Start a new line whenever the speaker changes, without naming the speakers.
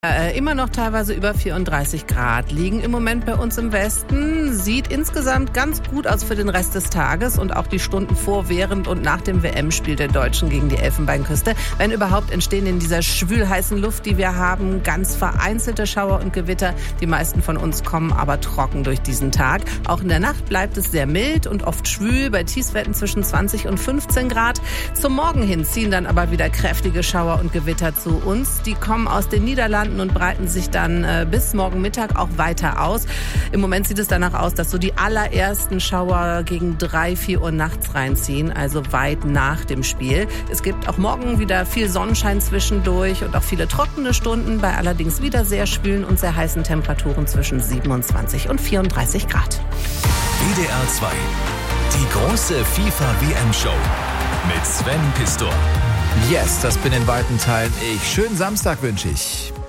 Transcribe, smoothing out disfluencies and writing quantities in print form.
Immer noch teilweise über 34 Grad liegen im Moment bei uns im Westen. Sieht insgesamt ganz gut aus für den Rest des Tages und auch die Stunden vor, während und nach dem WM-Spiel der Deutschen gegen die Elfenbeinküste. Wenn überhaupt, entstehen in dieser schwülheißen Luft, die wir haben, ganz vereinzelte Schauer und Gewitter. Die meisten von uns kommen aber trocken durch diesen Tag. Auch in der Nacht bleibt es sehr mild und oft schwül, bei Tiefstwerten zwischen 20 und 15 Grad. Zum Morgen hin ziehen dann aber wieder kräftige Schauer und Gewitter zu uns. Die kommen aus den Niederlanden und breiten sich dann bis morgen Mittag auch weiter aus. Im Moment sieht es danach aus, dass so die allerersten Schauer gegen 3, 4 Uhr nachts reinziehen, also weit nach dem Spiel. Es gibt auch morgen wieder viel Sonnenschein zwischendurch und auch viele trockene Stunden, bei allerdings wieder sehr schwülen und sehr heißen Temperaturen zwischen 27 und 34 Grad.
WDR 2, die große FIFA-WM-Show mit Sven Pistor.
Yes, das bin in weiten Teilen ich. Schönen Samstag wünsche ich.